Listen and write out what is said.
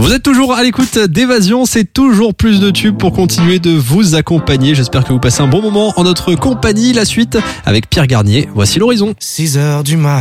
Vous êtes toujours à l'écoute d'Évasion, c'est toujours plus de tubes pour continuer de vous accompagner. J'espère que vous passez un bon moment en notre compagnie. La suite avec Pierre Garnier. Voici l'horizon. 6h du mat.